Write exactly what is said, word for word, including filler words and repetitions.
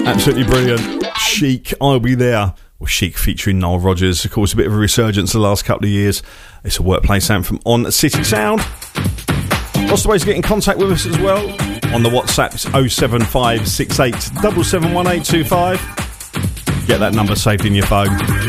Absolutely brilliant. Chic, I'll Be There. Well, Chic featuring Nile Rodgers. Of course, a bit of a resurgence the last couple of years. It's a workplace anthem on City Sound. Lots of ways to get in contact with us as well. On the WhatsApp, it's oh seven five six eight seven seven one eight two five. Get that number saved in your phone.